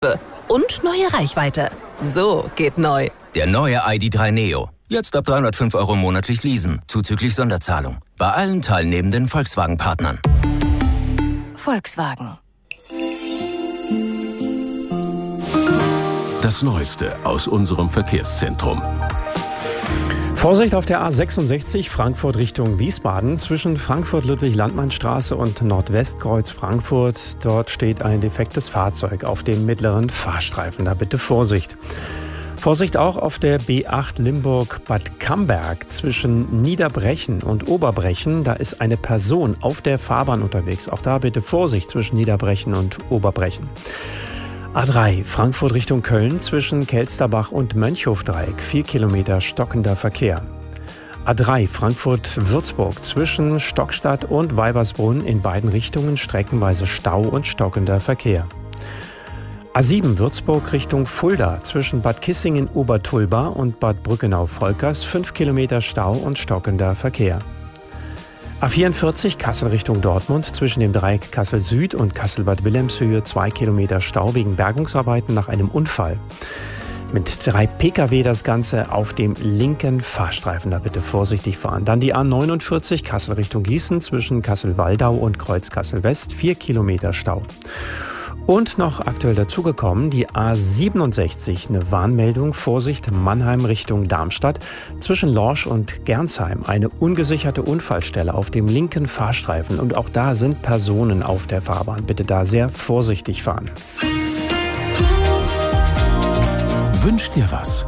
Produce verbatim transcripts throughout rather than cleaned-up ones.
Und neue Reichweite. So geht neu. Der neue I D drei Neo. Jetzt ab dreihundertfünf Euro monatlich leasen, zuzüglich Sonderzahlung. Bei allen teilnehmenden Volkswagen-Partnern. Volkswagen. Das Neueste aus unserem Verkehrszentrum. Vorsicht auf der A sechsundsechzig Frankfurt Richtung Wiesbaden zwischen Frankfurt-Ludwig-Landmann-Straße und Nordwestkreuz Frankfurt. Dort steht ein defektes Fahrzeug auf dem mittleren Fahrstreifen. Da bitte Vorsicht. Vorsicht auch auf der B acht Limburg-Bad Camberg zwischen Niederbrechen und Oberbrechen. Da ist eine Person auf der Fahrbahn unterwegs. Auch da bitte Vorsicht zwischen Niederbrechen und Oberbrechen. A drei Frankfurt Richtung Köln zwischen Kelsterbach und Mönchhofdreieck. Vier Kilometer stockender Verkehr. A drei Frankfurt-Würzburg zwischen Stockstadt und Weibersbrunn in beiden Richtungen streckenweise Stau und stockender Verkehr. A sieben Würzburg Richtung Fulda zwischen Bad Kissingen-Obertulba und Bad Brückenau-Volkers. Fünf Kilometer Stau und stockender Verkehr. A vierundvierzig Kassel Richtung Dortmund zwischen dem Dreieck Kassel Süd und Kassel-Bad Wilhelmshöhe zwei Kilometer Stau wegen Bergungsarbeiten nach einem Unfall. Mit drei Pkw das Ganze auf dem linken Fahrstreifen. Da bitte vorsichtig fahren. Dann die A neunundvierzig Kassel Richtung Gießen zwischen Kassel-Waldau und Kreuz Kassel West. Vier Kilometer Stau. Und noch aktuell dazugekommen, die A siebenundsechzig, eine Warnmeldung, Vorsicht, Mannheim Richtung Darmstadt, zwischen Lorsch und Gernsheim, eine ungesicherte Unfallstelle auf dem linken Fahrstreifen. Und auch da sind Personen auf der Fahrbahn. Bitte da sehr vorsichtig fahren. Wünsch dir was?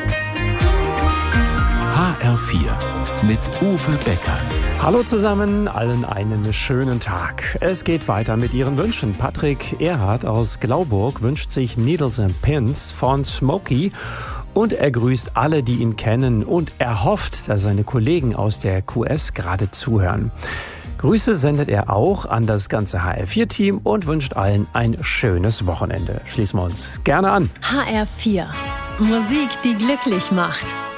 H R vier mit Uwe Becker. Hallo zusammen, allen einen schönen Tag. Es geht weiter mit Ihren Wünschen. Patrick Erhardt aus Glauburg wünscht sich Needles and Pins von Smokey und er grüßt alle, die ihn kennen und er hofft, dass seine Kollegen aus der Q S gerade zuhören. Grüße sendet er auch an das ganze H R vier Team und wünscht allen ein schönes Wochenende. Schließen wir uns gerne an. H R vier. Musik, die glücklich macht.